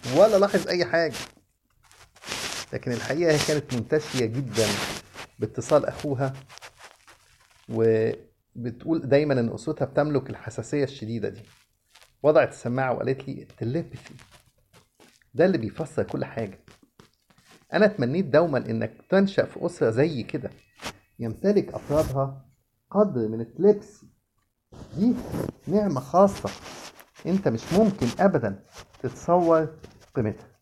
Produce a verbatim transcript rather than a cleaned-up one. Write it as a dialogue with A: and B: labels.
A: ولا لاحظ أي حاجة. لكن الحقيقة هي كانت منتشية جدا باتصال أخوها، وبتقول دايما إن أسرتها بتملك الحساسية الشديدة دي. وضعت السماعة وقالت لي التليبثي ده اللي بيفسر كل حاجة. أنا اتمنيت دوما إنك تنشأ في أسرة زي كده يمتلك أفرادها قدر من التليبسي. دي نعمة خاصة انت مش ممكن ابدا تتصور قيمتها.